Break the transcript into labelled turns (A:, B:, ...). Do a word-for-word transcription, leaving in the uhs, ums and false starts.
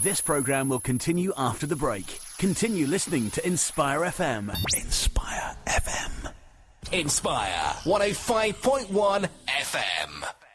A: This programme will continue after the break. Continue listening to Inspire F M. Inspire F M.
B: Inspire one oh five point one F M.